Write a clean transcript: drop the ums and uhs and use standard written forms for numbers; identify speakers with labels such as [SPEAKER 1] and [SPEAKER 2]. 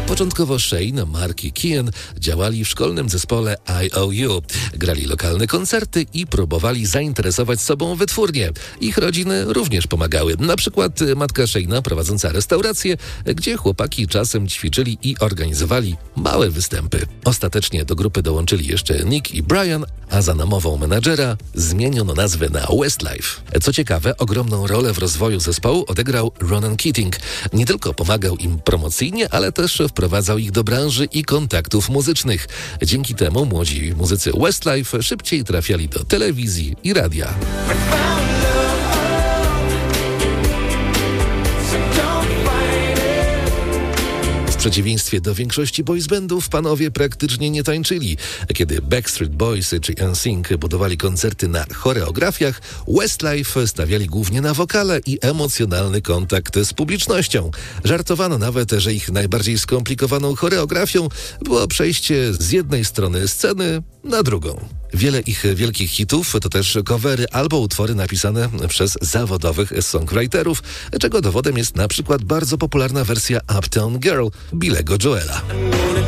[SPEAKER 1] Początkowo Shane, Mark i Kian działali w szkolnym zespole IOU. Grali lokalne koncerty i próbowali zainteresować sobą wytwórnie. Ich rodziny również pomagały. Na przykład matka Shane'a prowadząca restaurację, gdzie chłopaki czasem ćwiczyli i organizowali małe występy. Ostatecznie do grupy dołączyli jeszcze Nick i Brian, a za namową menadżera zmieniono nazwę na Westlife. Co ciekawe, ogromną rolę w rozwoju zespołu odegrał Ronan Keating. Nie tylko pomagał im promocyjnie, ale też wprowadzał ich do branży i kontaktów muzycznych. Dzięki temu młodzi muzycy Westlife szybciej trafiali do telewizji i radia. W przeciwieństwie do większości boys bandów, panowie praktycznie nie tańczyli. Kiedy Backstreet Boys czy NSYNC budowali koncerty na choreografiach, Westlife stawiali głównie na wokale i emocjonalny kontakt z publicznością. Żartowano nawet, że ich najbardziej skomplikowaną choreografią było przejście z jednej strony sceny na drugą. Wiele ich wielkich hitów to też covery albo utwory napisane przez zawodowych songwriterów, czego dowodem jest na przykład bardzo popularna wersja Uptown Girl Billego Joela.